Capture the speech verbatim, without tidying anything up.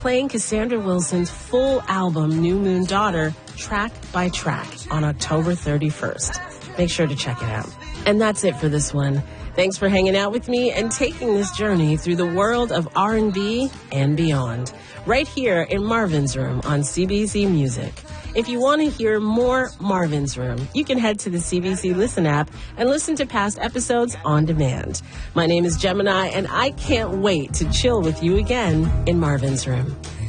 playing Cassandra Wilson's full album, New Moon Daughter, track by track on October thirty-first. Make sure to check it out. And that's it for this one. Thanks for hanging out with me and taking this journey through the world of R and B and beyond, right here in Marvin's Room on C B C Music. If you want to hear more Marvin's Room, you can head to the C B C Listen app and listen to past episodes on demand. My name is Gemini, and I can't wait to chill with you again in Marvin's Room.